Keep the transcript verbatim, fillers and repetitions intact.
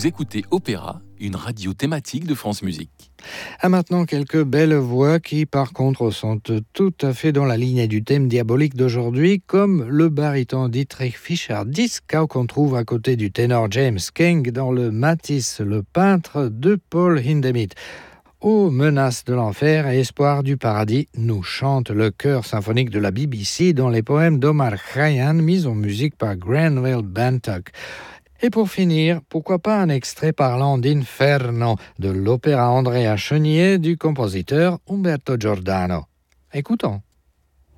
Vous écoutez Opéra, une radio thématique de France Musique. À maintenant quelques belles voix qui par contre sont tout à fait dans la lignée du thème diabolique d'aujourd'hui, comme le baryton Dietrich Fischer-Dieskau qu'on trouve à côté du ténor James King dans le Matisse le peintre de Paul Hindemith. Aux menaces de l'enfer et espoir du paradis, nous chante le chœur symphonique de la B B C dans les poèmes d'Omar Khayyam mis en musique par Granville Bantock. Et pour finir, pourquoi pas un extrait parlant d'Inferno de l'opéra Andrea Chenier du compositeur Umberto Giordano. Écoutons.